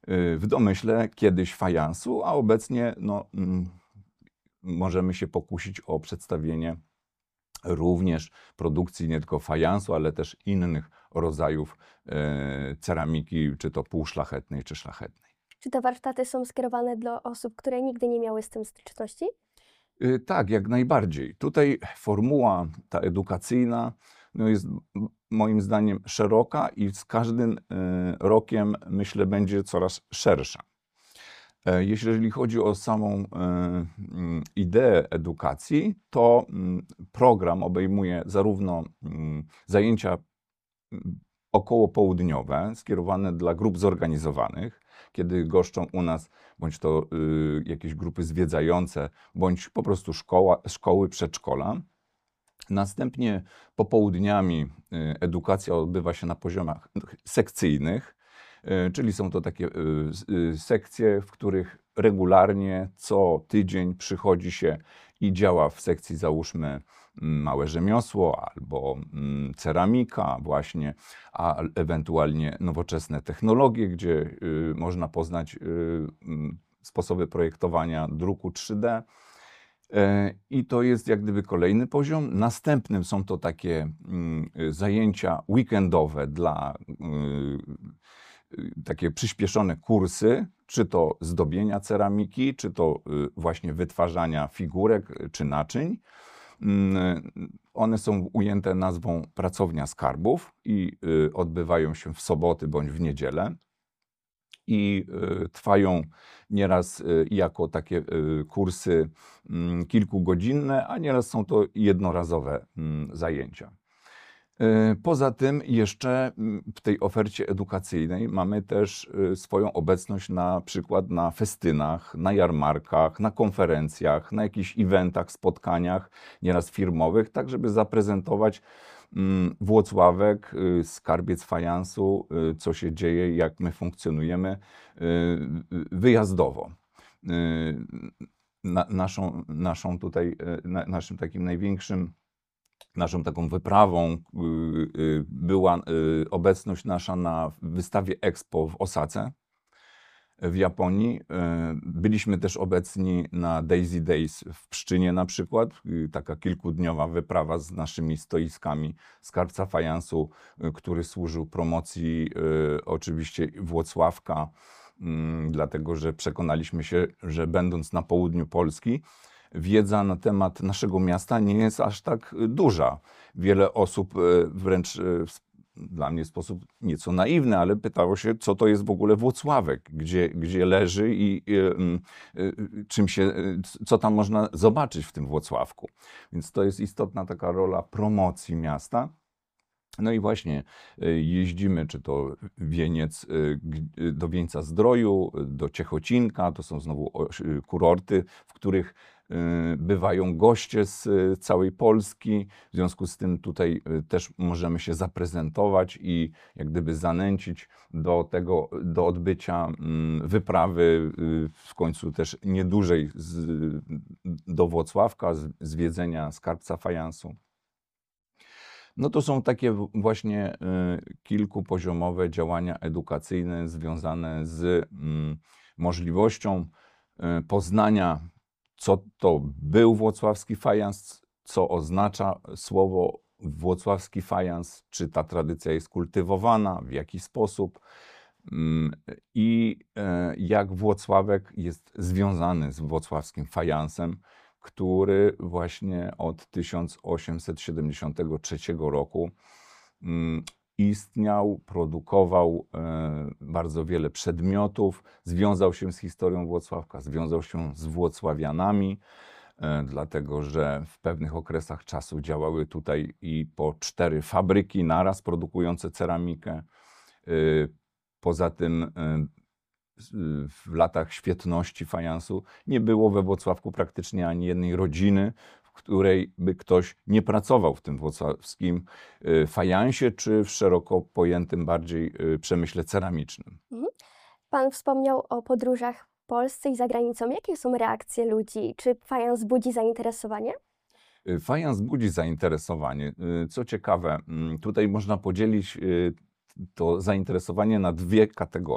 w domyśle kiedyś fajansu, a obecnie możemy się pokusić o przedstawienie również produkcji nie tylko fajansu, ale też innych rodzajów ceramiki, czy to półszlachetnej, czy szlachetnej. Czy te warsztaty są skierowane dla osób, które nigdy nie miały z tym styczności? Tak, jak najbardziej. Tutaj formuła ta edukacyjna jest moim zdaniem szeroka i z każdym rokiem, myślę, będzie coraz szersza. Jeżeli chodzi o samą ideę edukacji, to program obejmuje zarówno zajęcia okołopołudniowe skierowane dla grup zorganizowanych, kiedy goszczą u nas bądź to jakieś grupy zwiedzające, bądź po prostu szkoły, przedszkola. Następnie popołudniami edukacja odbywa się na poziomach sekcyjnych, czyli są to takie sekcje, w których regularnie co tydzień przychodzi się i działa w sekcji, załóżmy, małe rzemiosło albo ceramika właśnie, a ewentualnie nowoczesne technologie, gdzie można poznać sposoby projektowania druku 3D. I to jest jak gdyby kolejny poziom. Następnym są to takie zajęcia weekendowe dla takie przyspieszone kursy, czy to zdobienia ceramiki, czy to właśnie wytwarzania figurek czy naczyń. One są ujęte nazwą Pracownia Skarbów i odbywają się w soboty bądź w niedzielę. I trwają nieraz jako takie kursy kilkugodzinne, a nieraz są to jednorazowe zajęcia. Poza tym jeszcze w tej ofercie edukacyjnej mamy też swoją obecność na przykład na festynach, na jarmarkach, na konferencjach, na jakichś eventach, spotkaniach, nieraz firmowych, tak żeby zaprezentować Włocławek, skarbiec fajansu, co się dzieje, jak my funkcjonujemy wyjazdowo. Naszym takim największym, naszą taką wyprawą była obecność nasza na wystawie Expo w Osace w Japonii. Byliśmy też obecni na Daisy Days w Pszczynie na przykład. Taka kilkudniowa wyprawa z naszymi stoiskami skarbca fajansu, który służył promocji oczywiście Włocławka, dlatego że przekonaliśmy się, że będąc na południu Polski, wiedza na temat naszego miasta nie jest aż tak duża. Wiele osób wręcz dla mnie w sposób nieco naiwny, ale pytało się, co to jest w ogóle Włocławek, gdzie leży i co tam można zobaczyć w tym Włocławku. Więc to jest istotna taka rola promocji miasta. No i właśnie jeździmy, czy to Wieniec, do Wieńca-Zdroju, do Ciechocinka, to są znowu kurorty, w których bywają goście z całej Polski. W związku z tym tutaj też możemy się zaprezentować i jak gdyby zanęcić do odbycia wyprawy, w końcu też niedużej do Włocławka, zwiedzenia skarbca fajansu. No to są takie właśnie kilkupoziomowe działania edukacyjne związane z możliwością poznania, co to był włocławski fajans, co oznacza słowo włocławski fajans, czy ta tradycja jest kultywowana, w jaki sposób i jak Włocławek jest związany z włocławskim fajansem, który właśnie od 1873 roku istniał, produkował bardzo wiele przedmiotów, związał się z historią Włocławka, związał się z włocławianami, dlatego że w pewnych okresach czasu działały tutaj i po 4 fabryki naraz produkujące ceramikę. Poza tym w latach świetności fajansu nie było we Włocławku praktycznie ani jednej rodziny, w której by ktoś nie pracował w tym włocławskim fajansie, czy w szeroko pojętym bardziej przemyśle ceramicznym. Pan wspomniał o podróżach w Polsce i za granicą. Jakie są reakcje ludzi? Czy fajans budzi zainteresowanie? Fajans budzi zainteresowanie. Co ciekawe, tutaj można podzielić to zainteresowanie na 2 kategorie.